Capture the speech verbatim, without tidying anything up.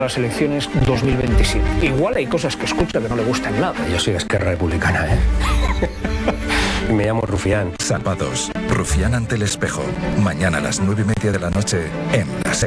las elecciones dos mil veintisiete. Igual hay cosas que escucha que no le gustan nada. Yo soy Esquerra Republicana, ¿eh? Me llamo Rufián. Salvados. Rufián ante el espejo. Mañana a las nueve y media de la noche en La Sexta.